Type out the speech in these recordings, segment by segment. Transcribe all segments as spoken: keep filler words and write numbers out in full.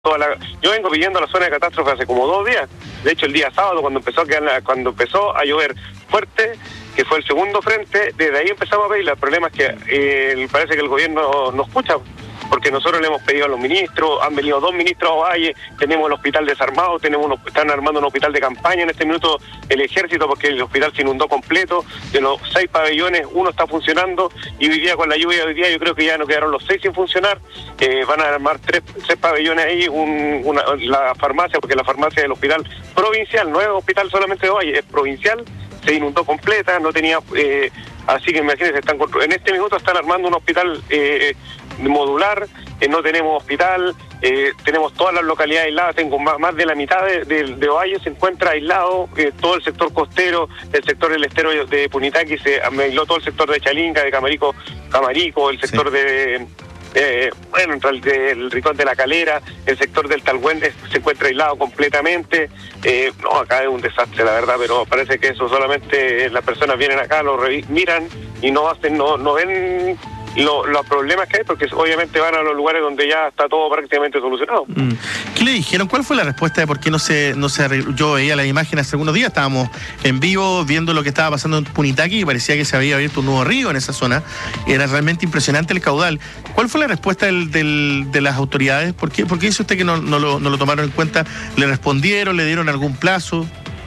Toda la, yo vengo pidiendo la zona de catástrofe hace como dos días. De hecho, el día sábado, cuando empezó a quedar, cuando empezó a llover fuerte, que fue el segundo frente, desde ahí empezamos a pedir. El problema es que eh, parece que el gobierno no escucha, porque nosotros le hemos pedido a los ministros, han venido dos ministros a Ovalle, tenemos el hospital desarmado, tenemos uno, están armando un hospital de campaña en este minuto el ejército, porque el hospital se inundó completo. De los seis pabellones, uno está funcionando, y hoy día con la lluvia de hoy día yo creo que ya no quedaron los seis sin funcionar. Eh, van a armar tres, tres pabellones ahí, un, una, la farmacia, porque la farmacia del hospital provincial, no es hospital solamente de Ovalle, es provincial, se inundó completa, no tenía, eh, así que imagínense, están en este minuto están armando un hospital eh, modular, eh, no tenemos hospital, eh, tenemos todas las localidades aisladas, tengo más, más de la mitad de, de, de Ovalle se encuentra aislado, eh, todo el sector costero, el sector del estero de Punitaqui, se aisló todo el sector de Chalinca, de Camarico, Camarico, el sector sí. de... Eh, bueno, el, el Rincón de la Calera, el sector del Talgüende se encuentra aislado completamente. Eh, no, acá es un desastre, la verdad, pero parece que eso solamente las personas vienen acá, lo miran y no hacen, no, no ven lo, los problemas que hay, porque obviamente van a los lugares donde ya está todo prácticamente solucionado. Mm. ¿Qué le dijeron? ¿Cuál fue la respuesta de por qué no se, no se arregló? Yo veía las imágenes hace algunos días, estábamos en vivo viendo lo que estaba pasando en Punitaqui y parecía que se había abierto un nuevo río en esa zona. Era realmente impresionante el caudal. ¿Cuál fue la respuesta del, del, de las autoridades? ¿Por qué, por qué dice usted que no, no, lo, no lo tomaron en cuenta? ¿Le respondieron? ¿Le dieron algún plazo?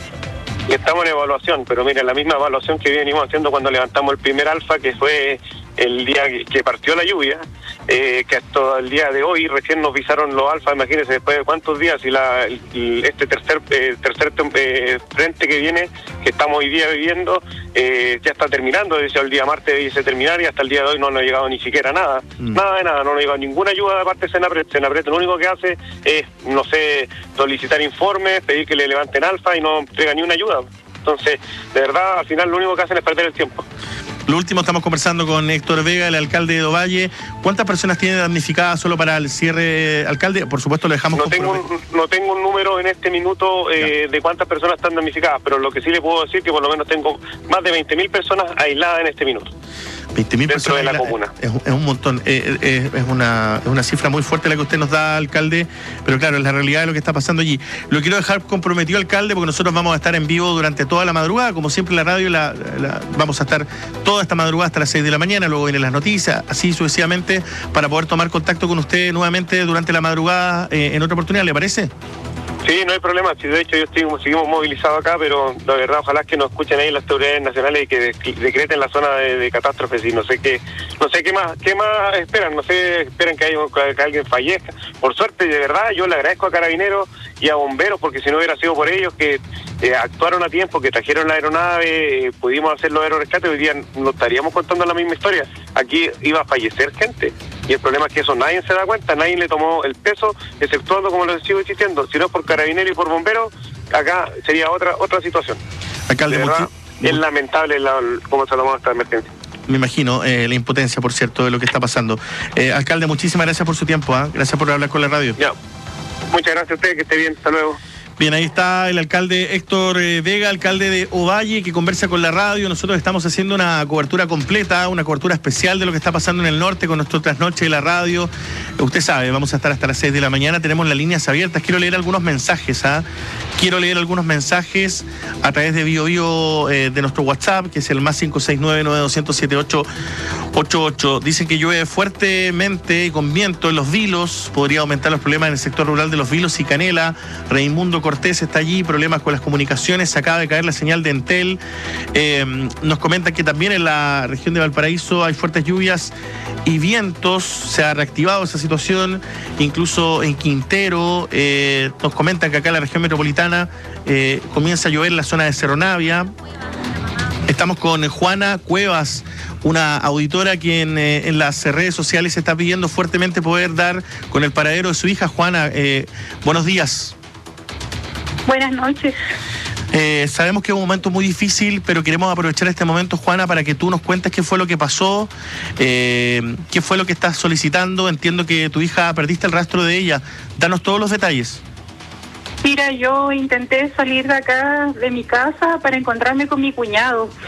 Estamos en evaluación, pero mire, la misma evaluación que venimos haciendo cuando levantamos el primer alfa, que fue el día que partió la lluvia, eh, que hasta el día de hoy recién nos visaron los alfas, imagínense después de cuántos días, y la, el, este tercer eh, tercer eh, frente que viene, que estamos hoy día viviendo, eh, ya está terminando. De hecho, el día martes dice terminar y hasta el día de hoy no nos ha llegado ni siquiera nada, mm. nada de nada, no nos ha llegado ninguna ayuda de parte de Senapred. Senapred lo único que hace es, no sé, solicitar informes, pedir que le levanten alfa y no entrega ni una ayuda. Entonces, de verdad, al final lo único que hacen es perder el tiempo. Lo último, estamos conversando con Héctor Vega, el alcalde de Ovalle. ¿Cuántas personas tiene damnificadas solo para el cierre, alcalde? Por supuesto, lo dejamos... No tengo un, no tengo un número en este minuto eh, de cuántas personas están damnificadas, pero lo que sí le puedo decir es que por lo menos tengo más de veinte mil personas aisladas en este minuto. veinte mil dentro personas de la comuna. Es, es un montón, eh, eh, es, una, es una cifra muy fuerte la que usted nos da, alcalde, pero claro, es la realidad de lo que está pasando allí. Lo quiero dejar comprometido, alcalde, porque nosotros vamos a estar en vivo durante toda la madrugada, como siempre la radio, la, la, vamos a estar toda esta madrugada hasta las seis de la mañana, luego vienen las noticias, así sucesivamente, para poder tomar contacto con usted nuevamente durante la madrugada eh, en otra oportunidad, ¿le parece? Sí, no hay problema. Sí, de hecho, yo estoy, seguimos movilizados acá, pero la verdad, ojalá que nos escuchen ahí las autoridades nacionales y que decreten la zona de, de catástrofes. Y no sé qué, no sé qué más, qué más esperan. No sé, esperan que, haya, que alguien fallezca. Por suerte, de verdad, yo le agradezco a Carabineros y a Bomberos, porque si no hubiera sido por ellos que eh, actuaron a tiempo, que trajeron la aeronave, eh, pudimos hacer los aerorescates, hoy día no estaríamos contando la misma historia. Aquí iba a fallecer gente. Y el problema es que eso nadie se da cuenta, nadie le tomó el peso, exceptuando, como lo sigo diciendo, si no es por Carabineros y por Bomberos, acá sería otra otra situación. Alcalde, de verdad, es lamentable la, cómo se tomó esta emergencia. Me imagino eh, la impotencia, por cierto, de lo que está pasando. Eh, alcalde, muchísimas gracias por su tiempo, ¿eh? Gracias por hablar con la radio. Ya. Muchas gracias a usted, que esté bien, hasta luego. Bien, ahí está el alcalde Héctor Vega, alcalde de Ovalle, que conversa con la radio. Nosotros estamos haciendo una cobertura completa, una cobertura especial de lo que está pasando en el norte con nuestro trasnoche de la radio. Usted sabe, vamos a estar hasta las seis de la mañana, tenemos las líneas abiertas. Quiero leer algunos mensajes, ¿ah? Quiero leer algunos mensajes a través de Bio Bio, eh, de nuestro WhatsApp, que es el más cinco seis nueve, nueve dos cero cero, siete ocho ocho ocho. Dicen que llueve fuertemente y con viento en Los Vilos. Podría aumentar los problemas en el sector rural de Los Vilos y Canela. Raimundo Cortés está allí, problemas con las comunicaciones, se acaba de caer la señal de Entel. Eh, nos comentan que también en la región de Valparaíso hay fuertes lluvias y vientos, se ha reactivado esa situación, incluso en Quintero. Eh, nos comentan que acá en la región metropolitana eh, comienza a llover en la zona de Cerro Navia. Estamos con Juana Cuevas, una auditora quien eh, en las redes sociales está pidiendo fuertemente poder dar con el paradero de su hija. Juana, eh, buenos días. Buenas noches. Eh, sabemos que es un momento muy difícil, pero queremos aprovechar este momento, Juana, para que tú nos cuentes qué fue lo que pasó, eh, qué fue lo que estás solicitando. Entiendo que tu hija, perdiste el rastro de ella. Danos todos los detalles. Mira, yo intenté salir de acá, de mi casa, para encontrarme con mi cuñado.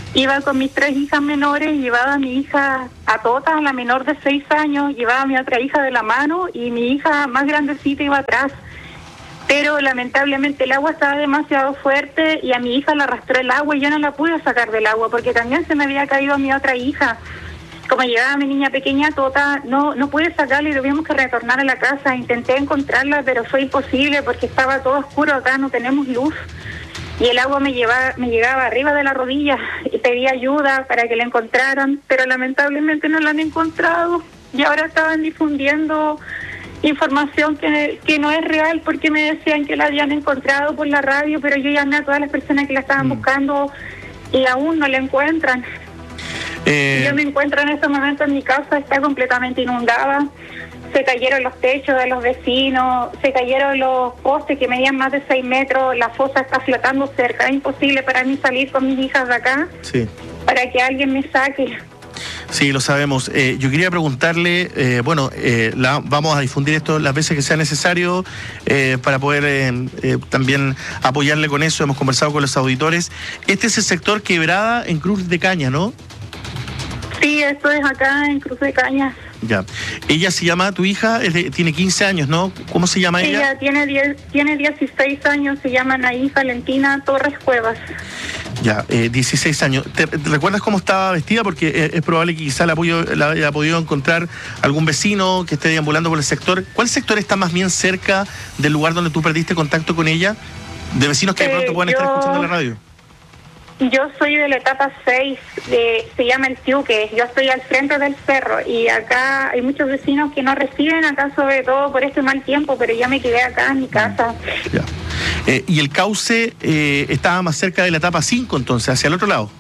Iba con mis tres hijas menores, llevaba a mi hija a Tota, la menor de seis años, llevaba a mi otra hija de la mano y mi hija más grandecita iba atrás. Pero lamentablemente el agua estaba demasiado fuerte y a mi hija la arrastró el agua y yo no la pude sacar del agua porque también se me había caído a mi otra hija. Como llegaba mi niña pequeña, Tota, no no pude sacarla y tuvimos que retornar a la casa. Intenté encontrarla, pero fue imposible porque estaba todo oscuro acá, no tenemos luz. Y el agua me llevaba, me llegaba arriba de la rodilla y pedí ayuda para que la encontraran, pero lamentablemente no la han encontrado. Y ahora estaban difundiendo información que, que no es real porque me decían que la habían encontrado por la radio, pero yo llamé a todas las personas que la estaban mm. buscando y aún no la encuentran. Eh... Yo me encuentro en este momento en mi casa, está completamente inundada. Se cayeron los techos de los vecinos, se cayeron los postes que medían más de seis metros, la fosa está flotando cerca. Es imposible para mí salir con mis hijas de acá sí. para que alguien me saque. Sí, lo sabemos. Eh, yo quería preguntarle, eh, bueno, eh, la, vamos a difundir esto las veces que sea necesario eh, para poder eh, eh, también apoyarle con eso. Hemos conversado con los auditores. Este es el sector Quebrada en Cruz de Caña, ¿no? Sí, esto es acá en Cruz de Caña. Ya. Ella se llama, tu hija, es de, tiene quince años, ¿no? ¿Cómo se llama ella? Ella tiene, diez, tiene dieciséis años, se llama Anaí Valentina Torres Cuevas. Ya, eh, dieciséis años. ¿Te, te recuerdas cómo estaba vestida? Porque es, es probable que quizá la, apoyo, la haya podido encontrar algún vecino que esté deambulando por el sector. ¿Cuál sector está más bien cerca del lugar donde tú perdiste contacto con ella? De vecinos que de pronto eh, puedan yo... estar escuchando la radio. Yo soy de la etapa seis, de, se llama El Tiuque, yo estoy al frente del cerro y acá hay muchos vecinos que no reciben acá, sobre todo por este mal tiempo, pero yo me quedé acá en mi casa. Ya. Eh, ¿Y el cauce eh, estaba más cerca de la etapa cinco entonces, hacia el otro lado?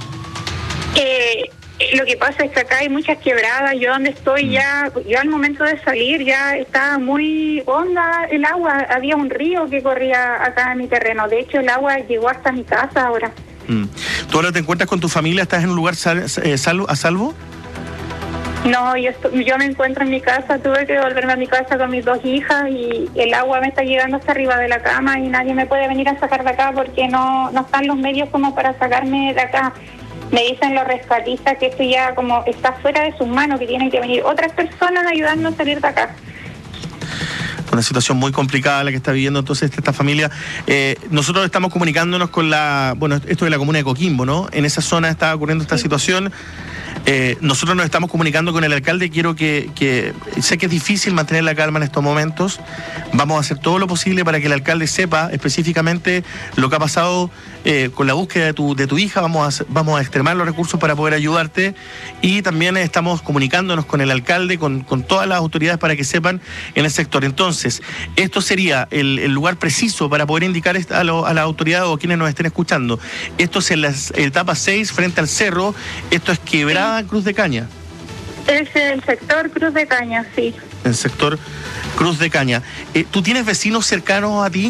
Eh, lo que pasa es que acá hay muchas quebradas, yo donde estoy mm. ya, yo al momento de salir ya estaba muy honda el agua, había un río que corría acá en mi terreno, de hecho el agua llegó hasta mi casa ahora. Mm. ¿Tú ahora te encuentras con tu familia? ¿Estás en un lugar sal, eh, salvo, a salvo? No, yo, estoy, yo me encuentro en mi casa, tuve que volverme a mi casa con mis dos hijas y el agua me está llegando hasta arriba de la cama y nadie me puede venir a sacar de acá porque no, no están los medios como para sacarme de acá. Me dicen los rescatistas que esto ya como está fuera de sus manos, que tienen que venir otras personas ayudando a salir de acá. Una situación muy complicada la que está viviendo entonces esta familia. Eh, nosotros estamos comunicándonos con la, bueno, esto es la comuna de Coquimbo, ¿no? En esa zona está ocurriendo esta sí. situación. Eh, nosotros nos estamos comunicando con el alcalde. Quiero que, que, sé que es difícil mantener la calma en estos momentos. Vamos a hacer todo lo posible para que el alcalde sepa específicamente lo que ha pasado eh, con la búsqueda de tu, de tu hija. Vamos a, vamos a extremar los recursos para poder ayudarte y también estamos comunicándonos con el alcalde, con, con todas las autoridades para que sepan en el sector. Entonces, esto sería el, el lugar preciso para poder indicar a, lo, a la autoridad o quienes nos estén escuchando. Esto es en la etapa seis frente al cerro. Esto es Quebrada Cruz de Caña. Es el sector Cruz de Caña, sí. El sector Cruz de Caña. Eh, ¿Tú tienes vecinos cercanos a ti?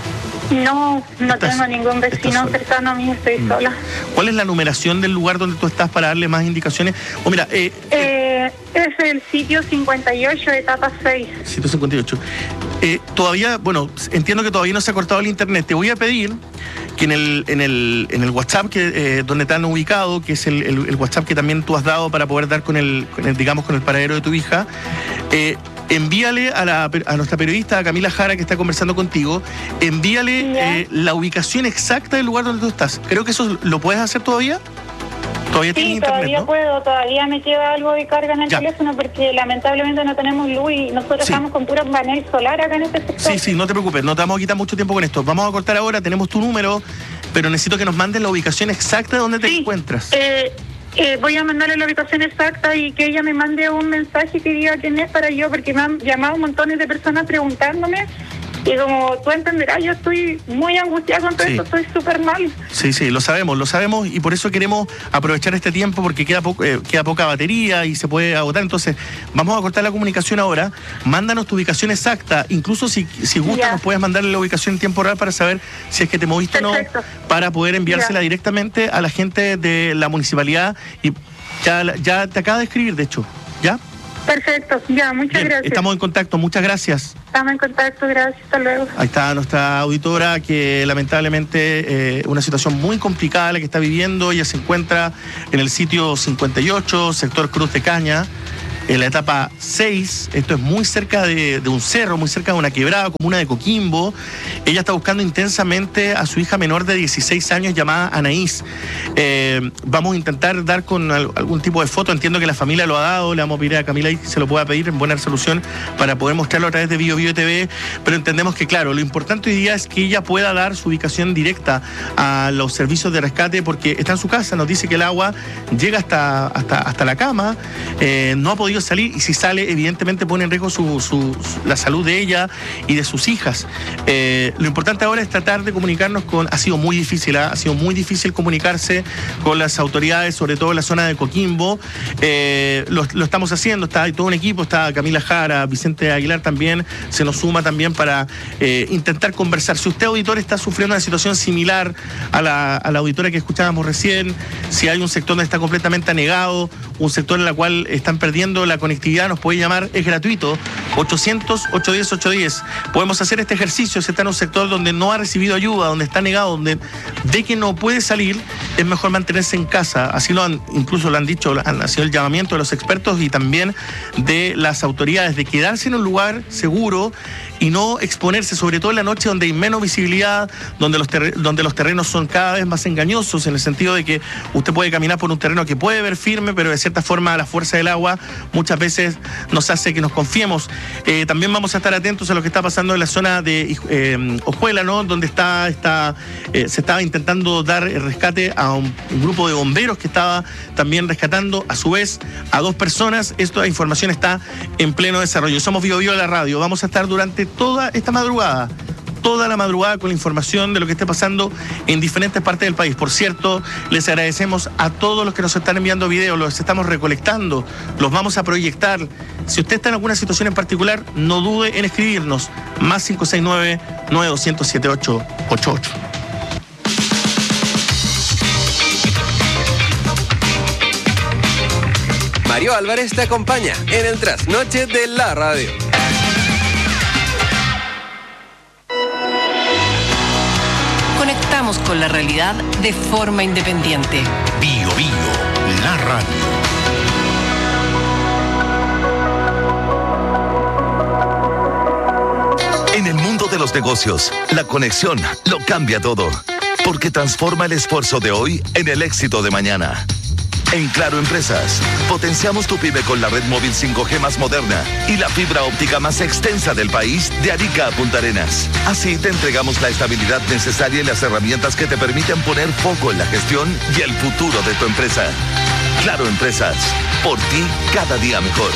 No, no estás, tengo ningún vecino cercano a mí, estoy mm. sola. ¿Cuál es la numeración del lugar donde tú estás para darle más indicaciones? O mira, eh, eh, es el sitio cincuenta y ocho, etapa seis. Sitio cincuenta y ocho. Eh, todavía, bueno, entiendo que todavía no se ha cortado el internet. Te voy a pedir que en el en el en el WhatsApp que eh, donde te han ubicado, que es el, el, el WhatsApp que también tú has dado para poder dar con el, con el digamos con el paradero de tu hija, eh, envíale a, la, a nuestra periodista Camila Jara, que está conversando contigo, envíale eh, la ubicación exacta del lugar donde tú estás. Creo que eso lo puedes hacer todavía. Todavía sí, tienes internet, todavía ¿no? puedo, todavía me queda algo de carga en el ya. teléfono porque lamentablemente no tenemos luz y nosotros sí. estamos con puros paneles solar acá en este sector. Sí, sí, no te preocupes, no te vamos a quitar mucho tiempo con esto. Vamos a cortar ahora, tenemos tu número, pero necesito que nos mandes la ubicación exacta de donde te sí. encuentras. Eh, eh, voy a mandarle la ubicación exacta y que ella me mande un mensaje que diga quién es para yo, porque me han llamado montones de personas preguntándome. Y como tú entenderás, yo estoy muy angustiada con todo sí. esto, estoy súper mal. Sí, sí, lo sabemos, lo sabemos y por eso queremos aprovechar este tiempo porque queda, po eh, queda poca batería y se puede agotar. Entonces, vamos a cortar la comunicación ahora. Mándanos tu ubicación exacta. Incluso si, si gusta, nos puedes mandarle la ubicación en tiempo real para saber si es que te moviste Perfecto. o no, para poder enviársela ya. directamente a la gente de la municipalidad. Y ya, ya te acaba de escribir, de hecho, ¿ya? Perfecto, ya, muchas Bien, gracias. estamos en contacto, muchas gracias. Estamos en contacto, gracias, hasta luego. Ahí está nuestra auditora que lamentablemente eh, una situación muy complicada la que está viviendo. Ella se encuentra en el sitio cincuenta y ocho, sector Cruz de Caña, en la etapa seis. Esto es muy cerca de, de un cerro, muy cerca de una quebrada, comuna de Coquimbo. Ella está buscando intensamente a su hija menor de dieciséis años llamada Anaís. Eh, vamos a intentar dar con al, algún tipo de foto. Entiendo que la familia lo ha dado. Le vamos a pedir a Camila y se lo pueda pedir en buena resolución para poder mostrarlo a través de Bio Bio T V. Pero entendemos que, claro, lo importante hoy día es que ella pueda dar su ubicación directa a los servicios de rescate, porque está en su casa. Nos dice que el agua llega hasta, hasta, hasta la cama. Eh, no ha podido salir, y si sale evidentemente pone en riesgo su, su, su, la salud de ella y de sus hijas. Eh, lo importante ahora es tratar de comunicarnos con, ha sido muy difícil, ¿eh? ha sido muy difícil comunicarse con las autoridades, sobre todo en la zona de Coquimbo. Eh, lo, lo estamos haciendo, está hay todo un equipo, está Camila Jara, Vicente Aguilar también se nos suma también para eh, intentar conversar. Si usted, auditor, está sufriendo una situación similar a la, a la auditora que escuchábamos recién, si hay un sector donde está completamente anegado, un sector en el cual están perdiendo la conectividad, nos puede llamar, es gratuito, ochocientos, ochocientos diez, ochocientos diez. Podemos hacer este ejercicio. Si está en un sector donde no ha recibido ayuda, donde está negado, donde ve que no puede salir, es mejor mantenerse en casa. Así lo han, incluso lo han dicho, han sido el llamamiento de los expertos y también de las autoridades, de quedarse en un lugar seguro y no exponerse, sobre todo en la noche donde hay menos visibilidad, donde los, terre- donde los terrenos son cada vez más engañosos, en el sentido de que usted puede caminar por un terreno que puede ver firme, pero de cierta forma la fuerza del agua muchas veces nos hace que nos confiemos. Eh, también vamos a estar atentos a lo que está pasando en la zona de eh, Ojuela, ¿no? Donde está, está eh, se estaba intentando dar rescate a un, un grupo de bomberos que estaba también rescatando a su vez a dos personas. Esta información está en pleno desarrollo. Somos Bio Bio la radio. Vamos a estar durante toda esta madrugada, toda la madrugada con la información de lo que esté pasando en diferentes partes del país. Por cierto, les agradecemos a todos los que nos están enviando videos, los estamos recolectando, los vamos a proyectar. Si usted está en alguna situación en particular, no dude en escribirnos, más cinco seis nueve, nueve dos cero, siete ocho ocho ocho. Mario Álvarez te acompaña en el trasnoche de la radio. Conectamos con la realidad de forma independiente. Bio Bio, la radio. En el mundo de los negocios, la conexión lo cambia todo, porque transforma el esfuerzo de hoy en el éxito de mañana. En Claro Empresas, potenciamos tu pyme con la red móvil cinco G más moderna y la fibra óptica más extensa del país, de Arica a Punta Arenas. Así te entregamos la estabilidad necesaria y las herramientas que te permiten poner foco en la gestión y el futuro de tu empresa. Claro Empresas, por ti cada día mejor.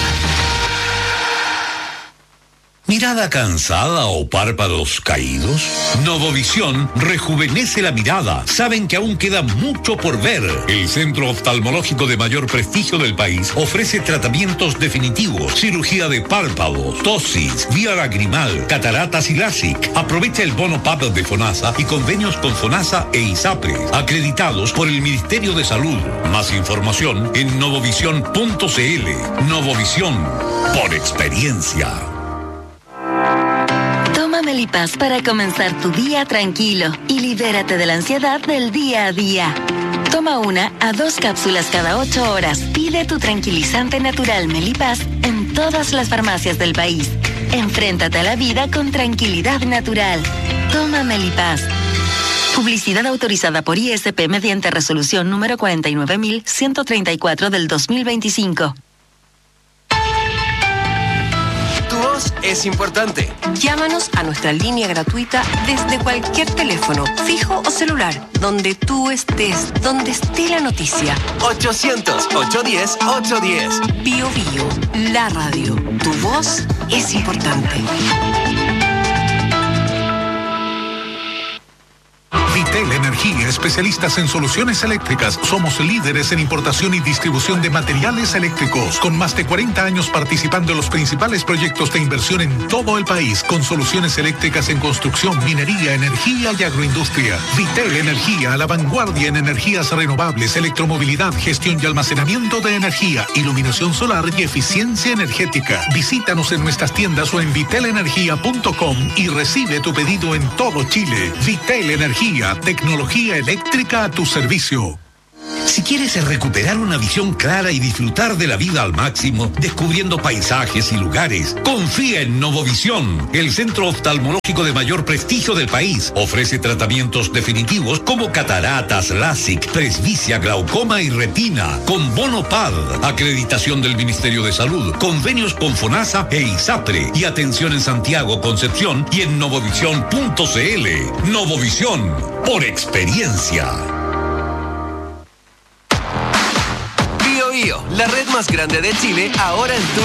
¿Mirada cansada o párpados caídos? Novovisión rejuvenece la mirada. Saben que aún queda mucho por ver. El centro oftalmológico de mayor prestigio del país ofrece tratamientos definitivos, cirugía de párpados, tosis, vía lagrimal, cataratas y LASIK. Aprovecha el bono P A P de FONASA y convenios con FONASA e ISAPRE, acreditados por el Ministerio de Salud. Más información en novovisión punto c l. Novovisión, por experiencia. Toma Melipaz para comenzar tu día tranquilo y libérate de la ansiedad del día a día. Toma una a dos cápsulas cada ocho horas. Pide tu tranquilizante natural Melipaz en todas las farmacias del país. Enfréntate a la vida con tranquilidad natural. Toma Melipaz. Publicidad autorizada por I S P mediante resolución número cuarenta y nueve mil ciento treinta y cuatro del dos mil veinticinco. Es importante. Llámanos a nuestra línea gratuita desde cualquier teléfono, fijo o celular, donde tú estés, donde esté la noticia. ochocientos, ochocientos diez, ochocientos diez. Bio Bio, la radio. Tu voz es importante. Vitel Energía. Energía, especialistas en soluciones eléctricas. Somos líderes en importación y distribución de materiales eléctricos, con más de cuarenta años participando en los principales proyectos de inversión en todo el país, con soluciones eléctricas en construcción, minería, energía y agroindustria. Vitel Energía, a la vanguardia en energías renovables, electromovilidad, gestión y almacenamiento de energía, iluminación solar y eficiencia energética. Visítanos en nuestras tiendas o en vitel energía punto com y recibe tu pedido en todo Chile. Vitel Energía, tecnología eléctrica a tu servicio. Si quieres recuperar una visión clara y disfrutar de la vida al máximo, descubriendo paisajes y lugares, confía en Novovisión, el centro oftalmológico de mayor prestigio del país. Ofrece tratamientos definitivos como cataratas, LASIK, presbicia, glaucoma y retina, con bono P A D, acreditación del Ministerio de Salud, convenios con FONASA e ISAPRE, y atención en Santiago, Concepción y en novovisión punto c l. Novovisión, por experiencia. La red más grande de Chile, ahora en tu